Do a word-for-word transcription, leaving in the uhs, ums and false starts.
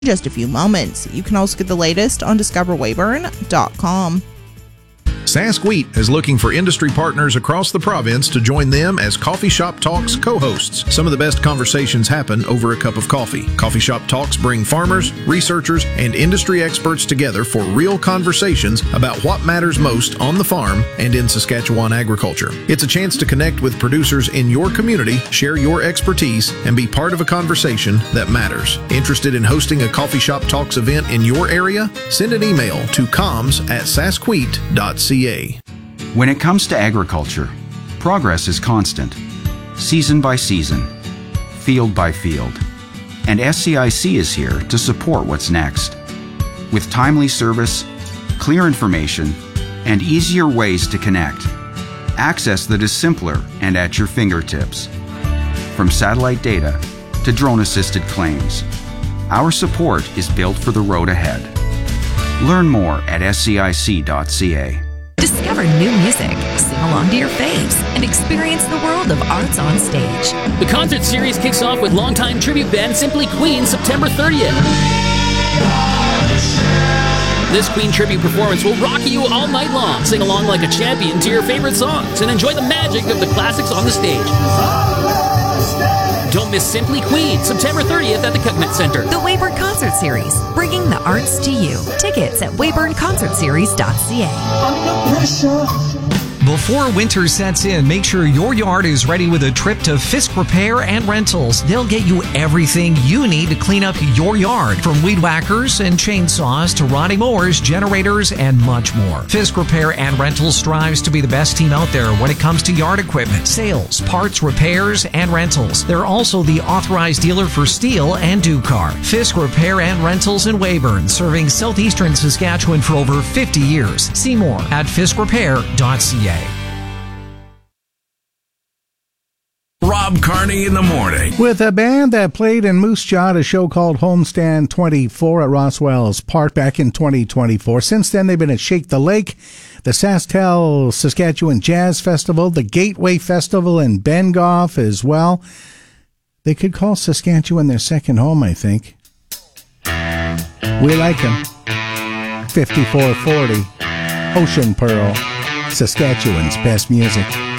just a few moments. You can also get the latest on discover weyburn dot com. Sask Wheat is looking for industry partners across the province to join them as Coffee Shop Talks co-hosts. Some of the best conversations happen over a cup of coffee. Coffee Shop Talks bring farmers, researchers, and industry experts together for real conversations about what matters most on the farm and in Saskatchewan agriculture. It's a chance to connect with producers in your community, share your expertise, and be part of a conversation that matters. Interested in hosting a Coffee Shop Talks event in your area? Send an email to comms at sask wheat dot c a. When it comes to agriculture, progress is constant, season by season, field by field, and S C I C is here to support what's next. With timely service, clear information, and easier ways to connect, access that is simpler and at your fingertips. From satellite data to drone-assisted claims, our support is built for the road ahead. Learn more at S C I C dot c a. Discover new music, sing along to your faves, and experience the world of arts on stage. The concert series kicks off with longtime tribute band Simply Queen September thirtieth. This Queen tribute performance will rock you all night long. Sing along like a champion to your favorite songs and enjoy the magic of the classics on the stage. Don't miss Simply Queen, September thirtieth at the Cutmet Center. The Weyburn Concert Series, bringing the arts to you. Tickets at weyburn concert series dot c a. Before winter sets in, make sure your yard is ready with a trip to Fisk Repair and Rentals. They'll get you everything you need to clean up your yard, from weed whackers and chainsaws to riding mowers, generators, and much more. Fisk Repair and Rentals strives to be the best team out there when it comes to yard equipment, sales, parts, repairs, and rentals. They're also the authorized dealer for Steel and Ducar. Fisk Repair and Rentals in Weyburn, serving southeastern Saskatchewan for over fifty years. See more at fisk repair dot c a. Rob Carney in the morning. With a band that played in Moose Jaw at a show called Homestand twenty-four at Roswell's Park back in twenty twenty-four. Since then, they've been at Shake the Lake, the SaskTel Saskatchewan Jazz Festival, the Gateway Festival in Bengoff as well. They could call Saskatchewan their second home, I think. We like them. fifty-four forty, Ocean Pearl, Saskatchewan's best music.